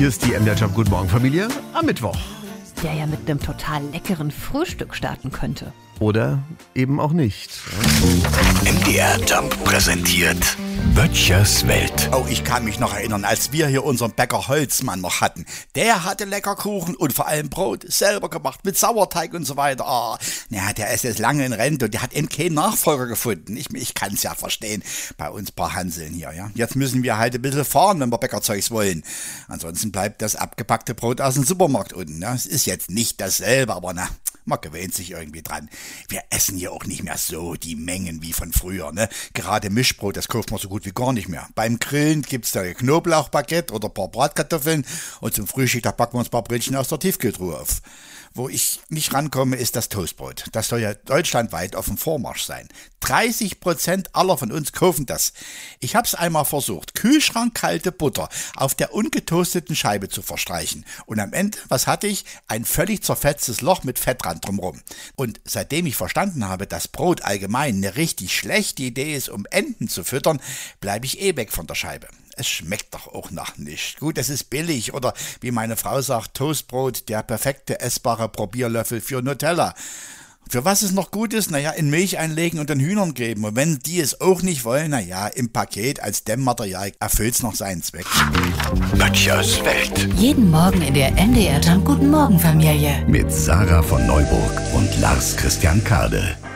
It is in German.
Hier ist die MDR Jump Guten Morgen Familie am Mittwoch. Der ja mit einem total leckeren Frühstück starten könnte. Oder eben auch nicht. MDR Jump präsentiert Böttchers Welt. Oh, ich kann mich noch erinnern, als wir hier unseren Bäcker Holzmann noch hatten. Der hatte lecker Kuchen und vor allem Brot selber gemacht mit Sauerteig und so weiter. Oh, ja, der ist jetzt lange in Rente und der hat eben keinen Nachfolger gefunden. Ich kann es ja verstehen, bei uns paar Hanseln hier. Ja. Jetzt müssen wir halt ein bisschen fahren, wenn wir Bäckerzeugs wollen. Ansonsten bleibt das abgepackte Brot aus dem Supermarkt unten. Ja. Es ist jetzt nicht dasselbe, aber na, man gewöhnt sich irgendwie dran. Wir essen hier auch nicht mehr so die Mengen wie von früher. Ne? Gerade Mischbrot, das kauft man so gut wie gar nicht mehr. Beim Grillen gibt's da ein Knoblauchbaguette oder ein paar Bratkartoffeln und zum Frühstück, da backen wir uns ein paar Brötchen aus der Tiefkühltruhe auf. Wo ich nicht rankomme, ist das Toastbrot. Das soll ja deutschlandweit auf dem Vormarsch sein. 30% aller von uns kaufen das. Ich hab's einmal versucht, kühlschrankkalte Butter auf der ungetoasteten Scheibe zu verstreichen. Und am Ende, was hatte ich? Ein völlig zerfetztes Loch mit Fettrand drumherum. Und seitdem ich verstanden habe, dass Brot allgemein eine richtig schlechte Idee ist, um Enten zu füttern, bleibe ich weg von der Scheibe. Es schmeckt doch auch nach nichts. Gut, es ist billig oder wie meine Frau sagt, Toastbrot, der perfekte essbare Probierlöffel für Nutella. Für was es noch gut ist, naja, in Milch einlegen und den Hühnern geben. Und wenn die es auch nicht wollen, naja, im Paket als Dämmmaterial erfüllt's noch seinen Zweck. Böttchers Welt. Jeden Morgen in der MDR Jump Guten Morgen Familie. Mit Sarah von Neuburg und Lars Christian Kade.